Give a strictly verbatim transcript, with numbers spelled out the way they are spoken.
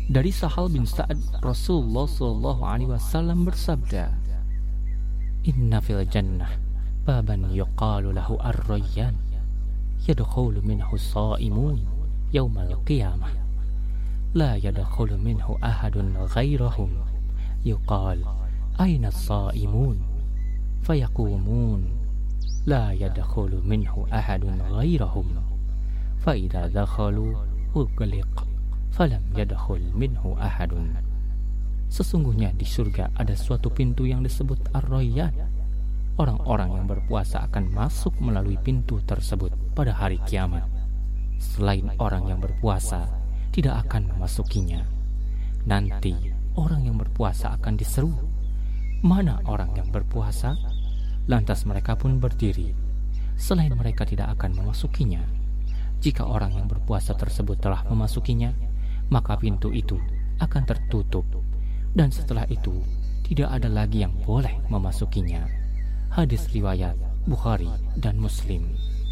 Dari Sahal bin Sa'ad, Rasulullah Shallallahu Alaihi Wasallam bersabda, Inna fil jannah baban yuqalu lahu ar-rayyan, yadkhulu minhu sha'imun yaumal qiyamah, la yadkhulu minhu ahadun ghairahum, yuqal aina as-sha'imun, fayaqumun, la yadkhulu minhu ahadun ghairahum, fa idza dakhalu ughliq falam yadkhul minhu ahadun. Sesungguhnya di surga ada suatu pintu yang disebut Ar-Rayyan. Orang-orang yang berpuasa akan masuk melalui pintu tersebut pada hari kiamat. Selain orang yang berpuasa tidak akan memasukinya. Nanti orang yang berpuasa akan diseru, "Mana orang yang berpuasa?" Lantas mereka pun berdiri. Selain mereka tidak akan memasukinya. Jika orang yang berpuasa tersebut telah memasukinya, maka pintu itu akan tertutup, dan setelah itu tidak ada lagi yang boleh memasukinya. Hadis riwayat Bukhari dan Muslim.